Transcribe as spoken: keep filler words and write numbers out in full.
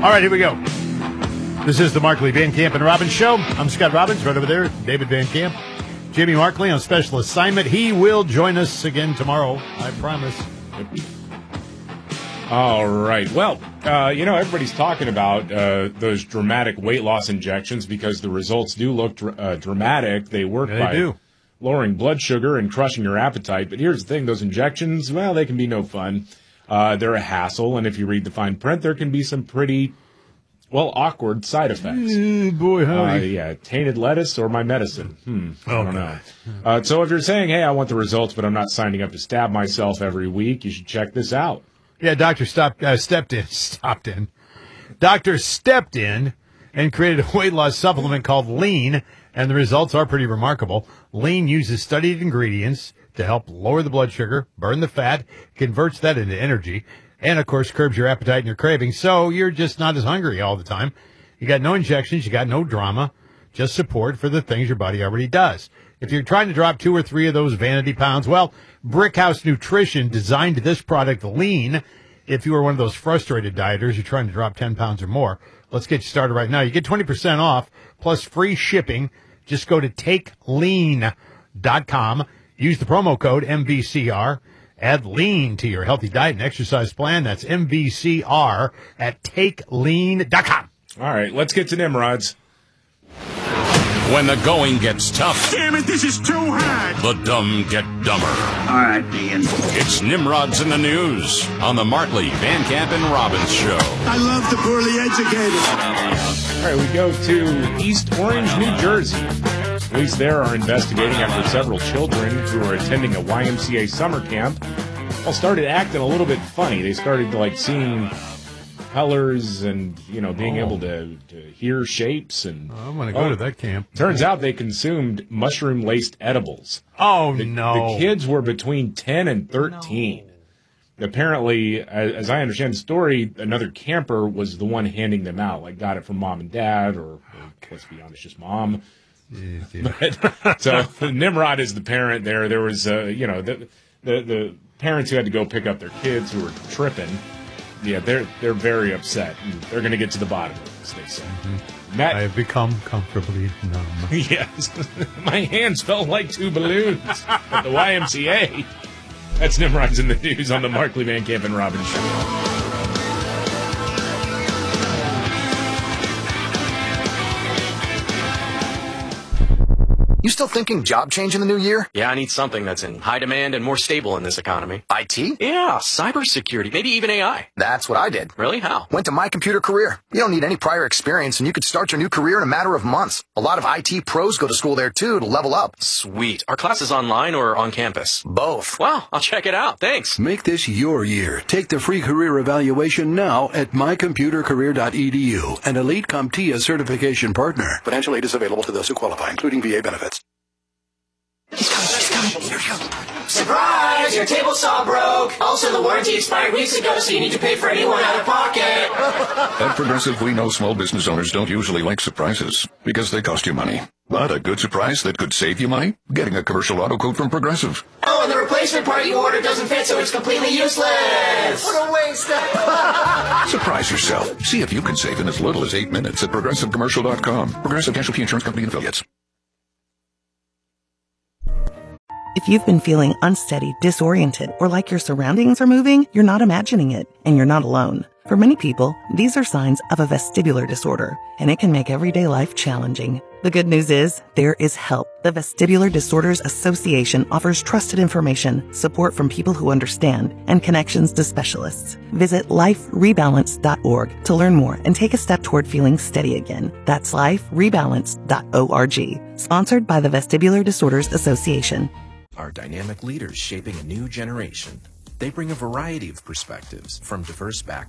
All right, here we go. This is the Markley, Van Camp, and Robbins Show. I'm Scott Robbins, right over there, David Van Camp. Jimmy Markley on special assignment. He will join us again tomorrow, I promise. All right. Well, uh, you know, everybody's talking about uh, those dramatic weight loss injections because the results do look dr- uh, dramatic. They work Yeah, by they do. lowering blood sugar and crushing your appetite. But here's the thing. Those injections, well, they can be no fun. Uh, they're a hassle. And if you read the fine print, there can be some pretty, well, awkward side effects. Uh, boy, Uh, howdy. yeah, tainted lettuce or my medicine. Hmm, I Oh, don't know. God. Uh, so if you're saying, hey, I want the results, but I'm not signing up to stab myself every week, you should check this out. Yeah, doctor stopped, uh, stepped in, stopped in. Doctor stepped in and created a weight loss supplement called Lean, and the results are pretty remarkable. Lean uses studied ingredients to help lower the blood sugar, burn the fat, converts that into energy, and, of course, curbs your appetite and your cravings, so you're just not as hungry all the time. You got no injections, you got no drama, just support for the things your body already does. If you're trying to drop two or three of those vanity pounds, well, Brickhouse Nutrition designed this product Lean. If you are one of those frustrated dieters, you're trying to drop ten pounds or more, let's get you started right now. You get twenty percent off plus free shipping. Just go to take lean dot com. Use the promo code M V C R. Add lean to your healthy diet and exercise plan. That's M V C R at take lean dot com. All right, let's get to Nimrods. When the going gets tough, Damn it, this is too hard. the dumb get dumber. All right, Ian. It's Nimrods in the News on the Markley, Van Camp, and Robbins Show. I love the poorly educated. All right, we go to East Orange, New Jersey. Police there are investigating after several children who were attending a Y M C A summer camp all started acting a little bit funny. They started like seeing colors and, you know, being Oh. able to, to hear shapes. And I want to go oh, to that camp. Turns out they consumed mushroom-laced edibles. Oh, The, no. the kids were between ten and thirteen. Apparently, as, as I understand the story, another camper was the one handing them out, like got it from mom and dad, or, or let's be honest, just mom. But, so Nimrod is the parent there. There was, uh, you know, the, the the parents who had to go pick up their kids who were tripping. Yeah, they're they're very upset. And they're going to get to the bottom of this, they say. Mm-hmm. Matt, I have become comfortably numb. yes, my hands felt like two balloons at the Y M C A. That's Nimrod's in the News on the Markley, Van Camp, and Robbins Show. You still thinking job change in the new year? Yeah, I need something that's in high demand and more stable in this economy. I T? Yeah, cybersecurity, maybe even A I. That's what I did. Really? How? Went to My Computer Career. You don't need any prior experience, and you could start your new career in a matter of months. A lot of I T pros go to school there, too, to level up. Sweet. Are classes online or on campus? Both. Wow, I'll check it out. Thanks. Make this your year. Take the free career evaluation now at my computer career dot e d u, an Elite CompTIA certification partner. Financial aid is available to those who qualify, including V A benefits. Surprise! Your table saw broke. Also, the warranty expired weeks ago, so you need to pay for anyone out of pocket. At Progressive, we know small business owners don't usually like surprises because they cost you money. But a good surprise that could save you money? Getting a commercial auto quote from Progressive. Oh, and the replacement part you ordered doesn't fit, so it's completely useless. What a waste. Surprise yourself. See if you can save in as little as eight minutes at progressive commercial dot com. Progressive Casualty Insurance Company and Affiliates. If you've been feeling unsteady, disoriented, or like your surroundings are moving, you're not imagining it, and you're not alone. For many people, these are signs of a vestibular disorder, and it can make everyday life challenging. The good news is, there is help. The Vestibular Disorders Association offers trusted information, support from people who understand, and connections to specialists. Visit life rebalance dot org to learn more and take a step toward feeling steady again. That's life rebalance dot org. Sponsored by the Vestibular Disorders Association. Are dynamic leaders shaping a new generation. They bring a variety of perspectives from diverse backgrounds.